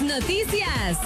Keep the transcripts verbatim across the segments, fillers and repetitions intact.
noticias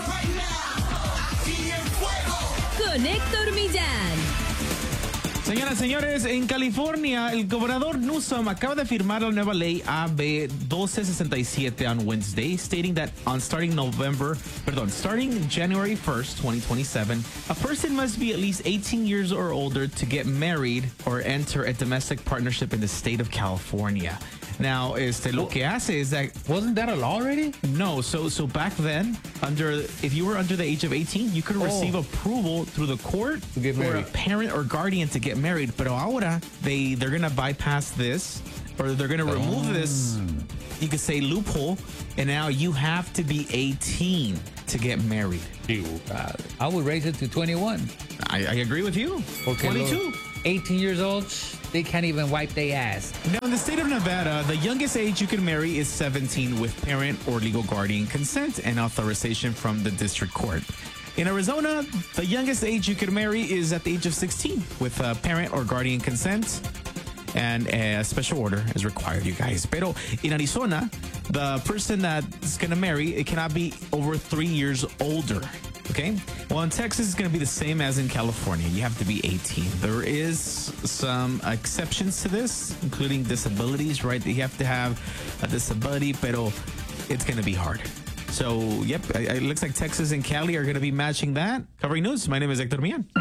con Héctor Millán. Señoras y señores, en California, el gobernador Newsom acaba de firmar la nueva ley A B doce sesenta y siete on Wednesday, stating that on starting November, perdón, starting January first, twenty twenty-seven, a person must be at least eighteen years or older to get married or enter a domestic partnership in the state of California. Now, este, lo que hace is that... Wasn't that a law already? No, so so back then, under if you were under the age of eighteen, you could Oh. receive approval through the court To get for a married. parent or guardian to get married. Pero ahora, they, they're going to bypass this, or they're going to remove this, you could say, loophole, and now you have to be eighteen to get married. Uh, I would raise it to twenty-one. I, I agree with you. Okay, twenty-two. eighteen years old, they can't even wipe their ass. Now, in the state of Nevada, the youngest age you can marry is seventeen with parent or legal guardian consent and authorization from the district court. In Arizona, the youngest age you can marry is at the age of sixteen with a parent or guardian consent, and a special order is required, you guys. Pero in Arizona, the person that's going to marry, it cannot be over three years older. Okay. Well, in Texas, it's going to be the same as in California. You have to be eighteen. There is some exceptions to this, including disabilities, right? You have to have a disability, pero it's going to be hard. So, yep, it looks like Texas and Cali are going to be matching that. Covering news, my name is Héctor Millán.